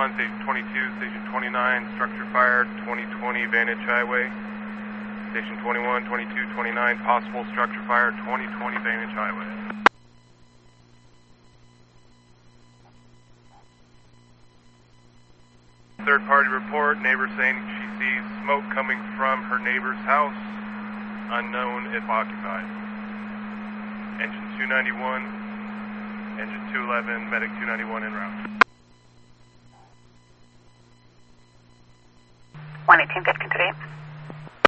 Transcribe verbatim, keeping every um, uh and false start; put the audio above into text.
one, Station twenty-two, Station twenty-nine, structure fire, twenty twenty Vantage Highway. Station twenty-one, twenty-two, twenty-nine, possible structure fire, twenty twenty Vantage Highway. Third party report, neighbor saying she sees smoke coming from her neighbor's house, unknown if occupied. Engine two ninety-one, engine two eleven, medic two ninety-one en route. one eighteen, good, continue.